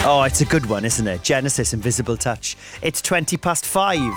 Oh, it's a good one, isn't it? Genesis, Invisible Touch. It's 5:20.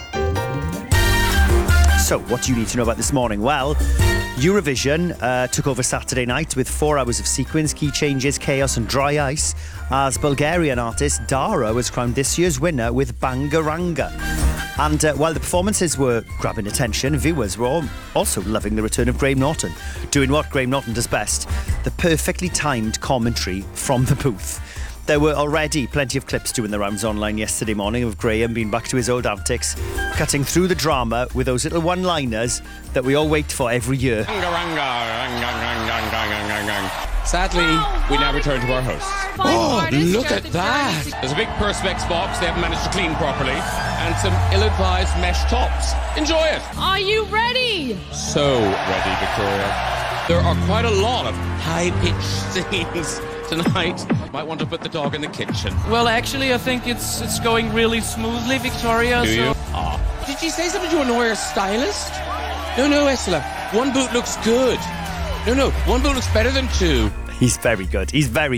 So, what do you need to know about this morning? Well, Eurovision took over Saturday night with 4 hours of sequins, key changes, chaos and dry ice, as Bulgarian artist Dara was crowned this year's winner with Bangaranga. And while the performances were grabbing attention, viewers were also loving the return of Graham Norton, doing what Graham Norton does best, the perfectly timed commentary from the booth. There were already plenty of clips doing the rounds online yesterday morning of Graham being back to his old antics, cutting through the drama with those little one-liners that we all wait for every year. Sadly, we now return to our hosts. Oh, look at that! There's a big Perspex box they haven't managed to clean properly, and some ill-advised mesh tops. Enjoy it! Are you ready? So ready, Victoria. There are quite a lot of high-pitched scenes tonight. Might want to put the dog in the kitchen. Well, actually, I think it's going really smoothly, Victoria. Do you? Did you say something to annoy our stylist? No, Ursula. One boot looks good. No, one boot looks better than two. He's very good.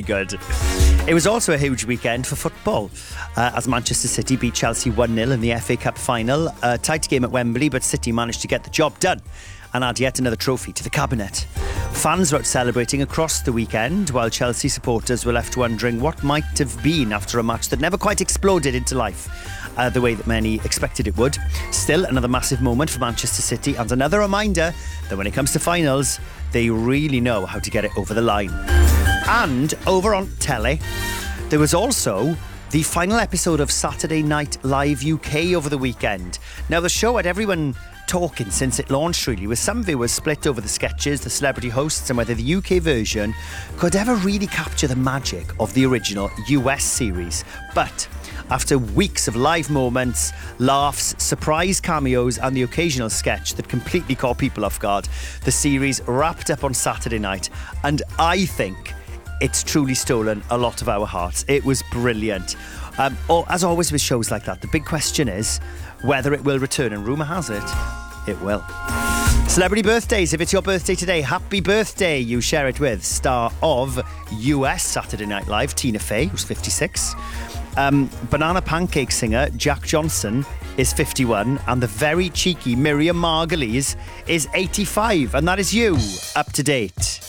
It was also a huge weekend for football as Manchester City beat Chelsea 1-0 in the FA Cup final. A tight game at Wembley, but City managed to get the job done and add yet another trophy to the cabinet. Fans were out celebrating across the weekend, while Chelsea supporters were left wondering what might have been after a match that never quite exploded into life the way that many expected it would. Still, another massive moment for Manchester City, and another reminder that when it comes to finals, they really know how to get it over the line. And over on telly, there was also the final episode of Saturday Night Live UK over the weekend. Now, the show had everyone talking since it launched, really, with some viewers split over the sketches, the celebrity hosts, and whether the UK version could ever really capture the magic of the original US series. But after weeks of live moments, laughs, surprise cameos, and the occasional sketch that completely caught people off guard, the series wrapped up on Saturday night, and I think it's truly stolen a lot of our hearts. It was brilliant. As always with shows like that, the big question is whether it will return, and rumour has it will. Celebrity birthdays. If it's your birthday today, happy birthday. You share it with star of US Saturday Night Live, Tina Fey, who's 56. Banana Pancake singer Jack Johnson is 51, and the very cheeky Miriam Margolyes is 85, and that is you up to date.